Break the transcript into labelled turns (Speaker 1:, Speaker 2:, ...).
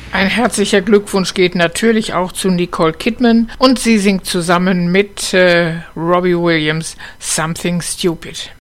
Speaker 1: Ein herzlicher Glückwunsch geht natürlich auch zu Nicole Kidman und sie singt zusammen mit Robbie Williams Something Stupid.